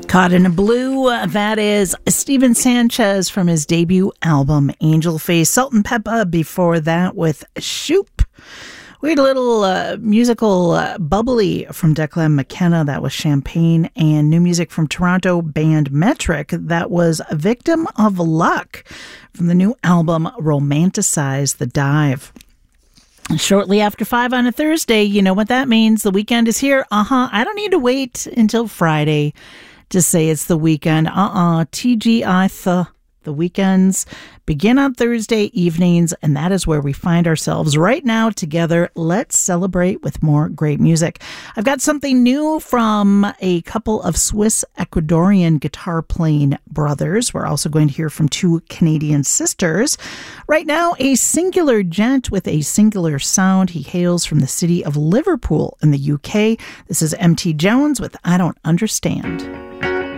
Caught in a Blue, that is Steven Sanchez from his debut album Angel Face. Salt and Peppa before that with Shoop. We had a little musical bubbly from Declan McKenna, that was Champagne, and new music from Toronto band Metric, that was Victim of Luck from the new album Romanticize the Dive. Shortly after 5 on a Thursday, you know what that means. The weekend is here. I don't need to wait until Friday to say it's the weekend. TGI. The weekends begin on Thursday evenings, and that is where we find ourselves right now together. Let's celebrate with more great music. I've got something new from a couple of Swiss Ecuadorian guitar playing brothers. We're also going to hear from two Canadian sisters. Right now, a singular gent with a singular sound. He hails from the city of Liverpool in the UK. This is MT Jones with I Don't Understand.